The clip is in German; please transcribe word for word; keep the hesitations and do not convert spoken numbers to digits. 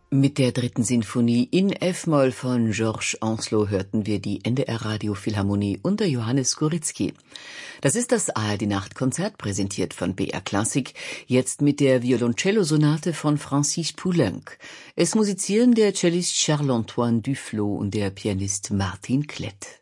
Mit der dritten Sinfonie in F-Moll von Georges Ancelot hörten wir die N D R Radio Philharmonie unter Johannes Skoritzky. Das ist das A R D-Nachtkonzert, präsentiert von B R Klassik, jetzt mit der Violoncello-Sonate von Francis Poulenc. Es musizieren der Cellist Charles-Antoine Duflo und der Pianist Martin Klett.